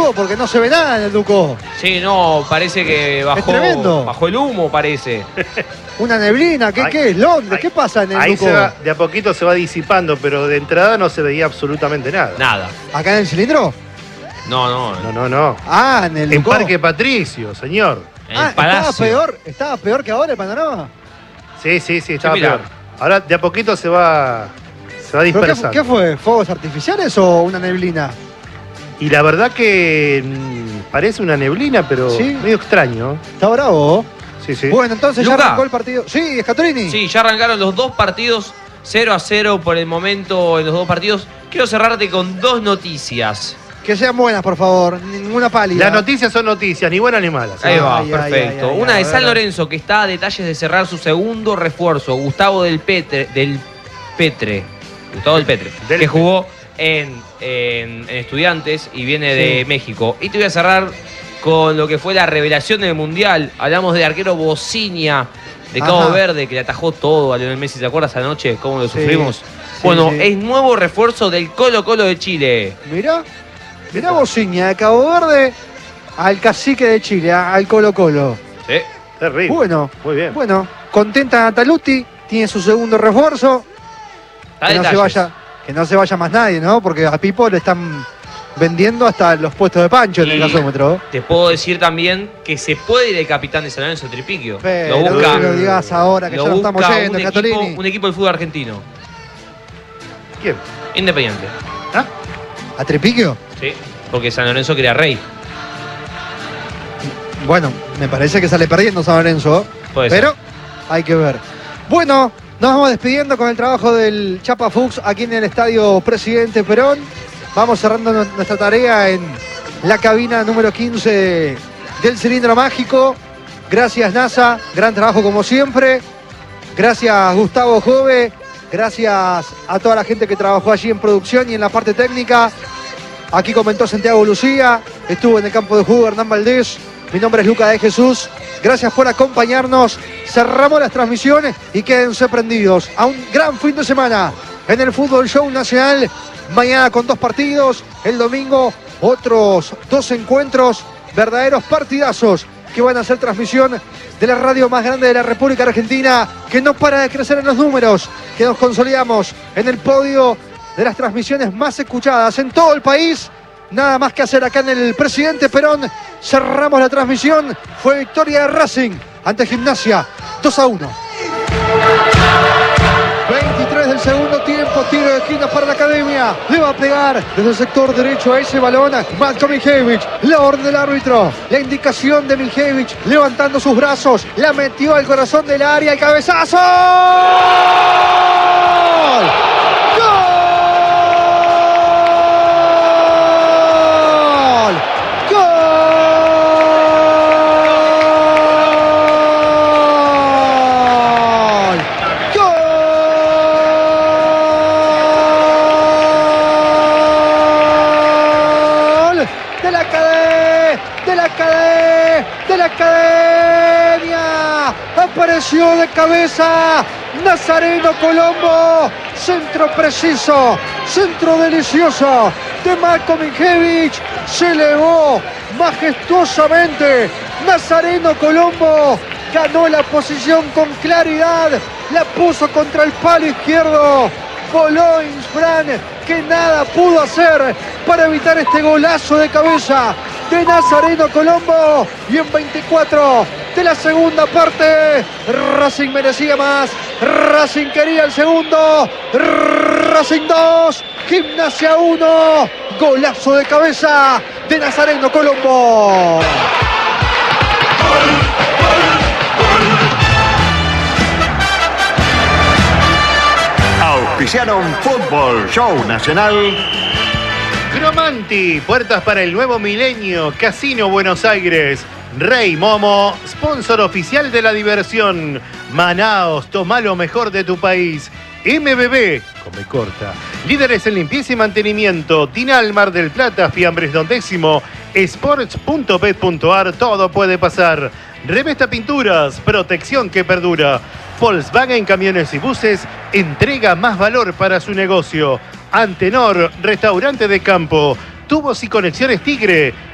pelotudo porque no se ve nada en el Ducó. Sí, no, parece que Es tremendo. bajó el humo, parece. Una neblina, ¿qué es? ¿Londres? ¿Qué pasa en el Ahí Ducó? de a poquito se va disipando, pero de entrada no se veía absolutamente nada. Nada. ¿Acá en el cilindro? No. No. Ah, en el En Ducó. Parque Patricio, señor. En el palacio. ¿Estaba peor que ahora el panorama? Sí, estaba mirá. peor. Ahora de a poquito se va ¿Pero dispersando. qué fue? ¿Fuegos artificiales o una neblina? Y la verdad que parece una neblina, pero ¿Sí? medio extraño. Está bravo. Sí. Bueno, entonces ya Luca. arrancó el partido. Sí, Scatolini. Sí, ya arrancaron los dos partidos 0-0 por el momento en los dos partidos. Quiero cerrarte con dos noticias. Que sean buenas, por favor. Ninguna pálida. Las noticias son noticias, ni buenas ni malas. Ahí va, Ay, perfecto. ay, Una a de San ver. Lorenzo, que está a detalles de cerrar su segundo refuerzo, Gustavo del Petre, Gustavo del Petre, Del que Petre. jugó en Estudiantes y viene de México. Y te voy a cerrar con lo que fue la revelación del Mundial. Hablamos de arquero Bocinia de Cabo Ajá. Verde, que le atajó todo a Lionel Messi. ¿Te acuerdas anoche cómo lo Sí, sufrimos? sí, Bueno, sí. es nuevo refuerzo del Colo-Colo de Chile. Mirá Bociña, de Cabo Verde al cacique de Chile, al Colo-Colo. Sí. Terrible. Bueno, Muy bien. bueno, contenta Nataluti, tiene su segundo refuerzo. Está a Que no, se detalles. vaya, que no se vaya más nadie, ¿no? Porque a Pipo le están vendiendo hasta los puestos de Pancho en el Y gasómetro. te puedo decir también que se puede ir el capitán de San Lorenzo, Tripiquio. Pero Lo busca, no lo digas ahora, que lo ya no estamos busca yendo, un Catolini. equipo del fútbol argentino. ¿Quién? Independiente. ¿Ah? ¿A Tripiquio? Sí. Porque San Lorenzo quería rey. Bueno, me parece que sale perdiendo San Lorenzo. Puede ser. Pero hay que ver. Bueno, nos vamos despidiendo con el trabajo del Chapa Fuchs aquí en el Estadio Presidente Perón. Vamos cerrando nuestra tarea en la cabina número 15 del Cilindro Mágico. Gracias, NASA. Gran trabajo como siempre. Gracias, Gustavo Jove. Gracias a toda la gente que trabajó allí en producción y en la parte técnica. Aquí comentó Santiago Lucía. Estuvo en el campo de juego Hernán Valdés. Mi nombre es Luca de Jesús. Gracias por acompañarnos. Cerramos las transmisiones y quédense prendidos a un gran fin de semana en el Fútbol Show Nacional. Mañana con 2 partidos. El domingo otros 2 encuentros. Verdaderos partidazos que van a ser transmisión de la radio más grande de la República Argentina, que no para de crecer en los números, que nos consolidamos en el podio de las transmisiones más escuchadas en todo el país. Nada más que hacer acá en el Presidente Perón. Cerramos la transmisión. Fue victoria de Racing ante Gimnasia, 2-1. 23 del segundo tiempo, tiro de esquina para la Academia. Le va a pegar desde el sector derecho a ese balón Matko Miljevich. La orden del árbitro, la indicación de Miljevich, levantando sus brazos, la metió al corazón del área, el cabezazo. Apareció de cabeza Nazareno Colombo, centro preciso, centro delicioso de Matko Miljevich, se elevó majestuosamente. Nazareno Colombo ganó la posición con claridad, la puso contra el palo izquierdo. Voló Insfran, que nada pudo hacer para evitar este golazo de cabeza de Nazareno Colombo. Y en 24 de la segunda parte, Racing merecía más, Racing quería el segundo, Racing 2, Gimnasia 1, golazo de cabeza de Nazareno Colombo. Auspiciaron Fútbol Show Nacional. Cromanti, puertas para el nuevo milenio, Casino Buenos Aires. Rey Momo, sponsor oficial de la diversión. Manaos, toma lo mejor de tu país. MBB, come corta. Líderes en limpieza y mantenimiento. Tinal, Mar del Plata, Fiambres Don Décimo. Sports.bet.ar, todo puede pasar. Revesta Pinturas, protección que perdura. Volkswagen Camiones y Buses entrega más valor para su negocio. Antenor, restaurante de campo. Tubos y conexiones Tigre.